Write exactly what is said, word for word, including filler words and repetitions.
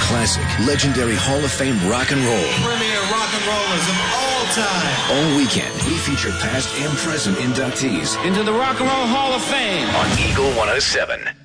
classic, legendary Hall of Fame rock and roll. Premier rock and rollers of all time. All weekend, we feature past and present inductees into the Rock and Roll Hall of Fame on Eagle one oh seven.